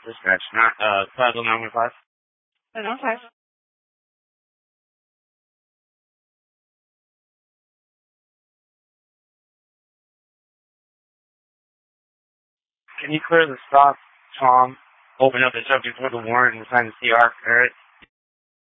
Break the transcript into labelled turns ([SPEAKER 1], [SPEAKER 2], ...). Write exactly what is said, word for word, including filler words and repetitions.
[SPEAKER 1] dispatch. Not, uh, Plaza nine one five.
[SPEAKER 2] nine one five.
[SPEAKER 1] Can you clear the stop, Tom? Open up the subject with a warrant and sign the C R, alright?